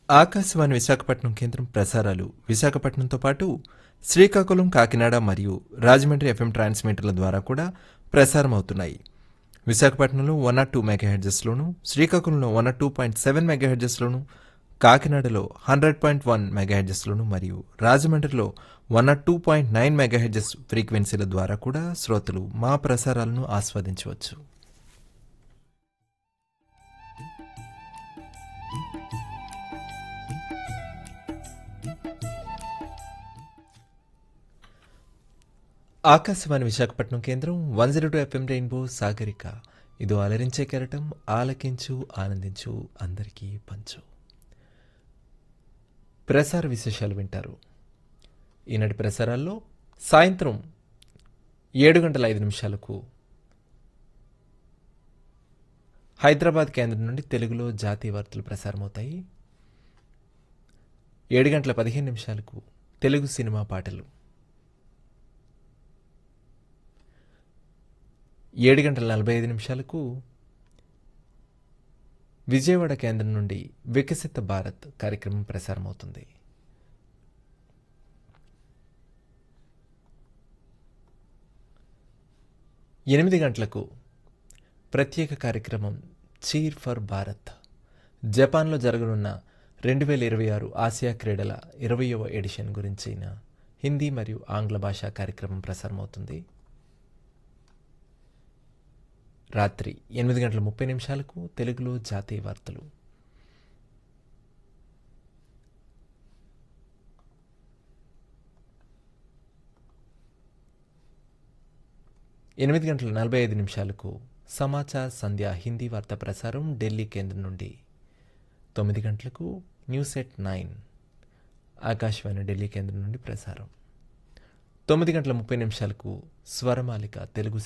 ఆకాశవాణి విశాఖపట్నం కేంద్రం ప్రసారాలు విశాఖపట్నంతో పాటు శ్రీకాకుళం, కాకినాడ మరియు రాజమండ్రి ఎఫ్ఎం ట్రాన్స్మిటర్ల ద్వారా కూడా ప్రసారం అవుతున్నాయి. విశాఖపట్నంలో 102 మెగాహెర్ట్జ్లోను, శ్రీకాకుళంలో 102.7 మెగాహెర్ట్జ్లోను, కాకినాడలో 100.1 మెగాహెర్ట్జ్లోను మరియు రాజమండ్రిలో 102.9 మెగాహెర్ట్జ్ ఫ్రీక్వెన్సీల ద్వారా కూడా శ్రోతలు మా ప్రసారాలను ఆస్వాదించవచ్చు. ఆకాశవాణి విశాఖపట్నం కేంద్రం 102 ఎఫ్ఎం రెయిన్బో సాగరిక. ఇదో అలరించే కెరటం, ఆలకించు ఆనందించు అందరికీ పంచు. ప్రసార విశేషాలు వింటారు. ఈనాటి ప్రసారాల్లో సాయంత్రం 7:05 హైదరాబాద్ కేంద్రం నుండి తెలుగులో జాతీయ వార్తలు ప్రసారమవుతాయి. 7:15 తెలుగు సినిమా పాటలు, 7:45 విజయవాడ కేంద్రం నుండి వికసిత భారత్ కార్యక్రమం ప్రసారమవుతుంది. 8 ప్రత్యేక కార్యక్రమం చీర్ ఫర్ భారత్. జపాన్లో జరగనున్న 2026 ఆసియా క్రీడల 20వ ఎడిషన్ గురించిన హిందీ మరియు ఆంగ్ల భాషా కార్యక్రమం ప్రసారమవుతుంది. రాత్రి 8:30 తెలుగులో జాతీయ వార్తలు. 8:45 సమాచార్ సంధ్య హిందీ వార్తా ప్రసారం ఢిల్లీ కేంద్రం నుండి. 9 న్యూస్ ఎట్ 9 ఆకాశవాణి ఢిల్లీ కేంద్రం నుండి ప్రసారం. 9:30 స్వరమాలిక తెలుగు